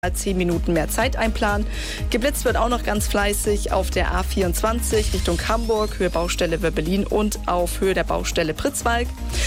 10 Minuten mehr Zeit einplanen. Geblitzt wird auch noch ganz fleißig auf der A24 Richtung Hamburg, Höhe Baustelle Wöbbelin und auf Höhe der Baustelle Pritzwalk.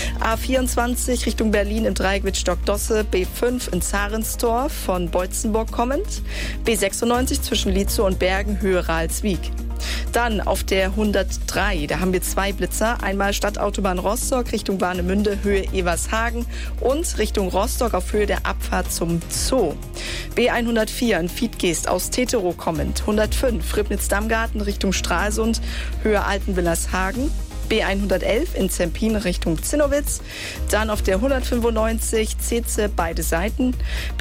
A24 Richtung Berlin im Dreieck Wittstock-Dosse, B5 in Zarenstorf von Beutzenburg kommend, B96 zwischen Lietzow und Bergen, Höhe Ralswiek. Dann auf der 103, da haben wir 2 Blitzer. Einmal Stadtautobahn Rostock Richtung Warnemünde, Höhe Evershagen und Richtung Rostock auf Höhe der Abfahrt zum Zoo. B104 in Fiedgeest aus Teterow kommend, 105 Ribnitz-Dammgarten Richtung Stralsund, Höhe Altenwillershagen. B111 in Zempin Richtung Zinnowitz, dann auf der 195 Zeze beide Seiten,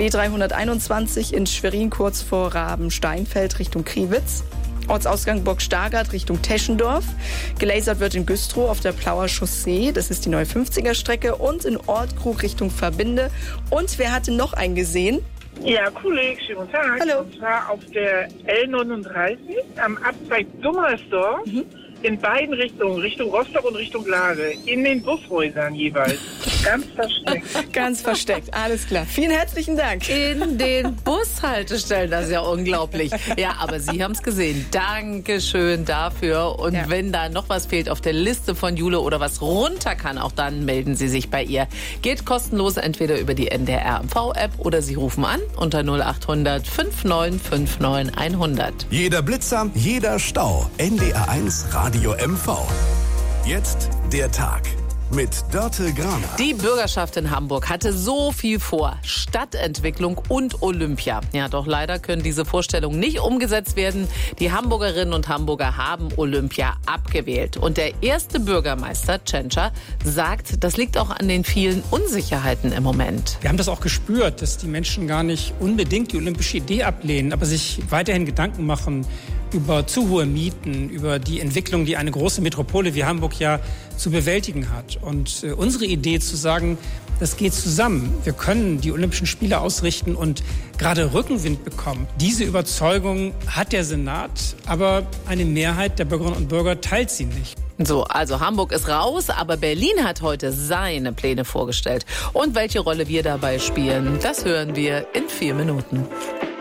B321 in Schwerin kurz vor Rabensteinfeld Richtung Kriwitz, Ortsausgang Burg Stargard Richtung Teschendorf, gelasert wird in Güstrow auf der Plauer Chaussee, das ist die neue 50er Strecke, und in Ortkrug Richtung Verbinde. Und wer hatte noch einen gesehen? Ja, Kulik, schönen guten Tag. Hallo. Und zwar auf der L39 am Abzweig Dummersdorf. In beiden Richtungen, Richtung Rostock und Richtung Lage, in den Bushäusern jeweils. Ganz versteckt. Ganz versteckt, alles klar. Vielen herzlichen Dank. In den Bushaltestellen, das ist ja unglaublich. Ja, aber Sie haben es gesehen. Dankeschön dafür. Und ja, wenn da noch was fehlt auf der Liste von Jule oder was runter kann, auch dann melden Sie sich bei ihr. Geht kostenlos entweder über die NDR MV-App oder Sie rufen an unter 0800 5959 100. Jeder Blitzer, jeder Stau. NDR1 Radio MV. Jetzt der Tag mit Dörte Graner. Die Bürgerschaft in Hamburg hatte so viel vor. Stadtentwicklung und Olympia. Ja, doch leider können diese Vorstellungen nicht umgesetzt werden. Die Hamburgerinnen und Hamburger haben Olympia abgewählt. Und der erste Bürgermeister, Tschentscher, sagt, das liegt auch an den vielen Unsicherheiten im Moment. Wir haben das auch gespürt, dass die Menschen gar nicht unbedingt die olympische Idee ablehnen, aber sich weiterhin Gedanken machen über zu hohe Mieten, über die Entwicklung, die eine große Metropole wie Hamburg ja zu bewältigen hat. Und unsere Idee zu sagen, das geht zusammen. Wir können die Olympischen Spiele ausrichten und gerade Rückenwind bekommen. Diese Überzeugung hat der Senat, aber eine Mehrheit der Bürgerinnen und Bürger teilt sie nicht. So, also Hamburg ist raus, aber Berlin hat heute seine Pläne vorgestellt. Und welche Rolle wir dabei spielen, das hören wir in 4 Minuten.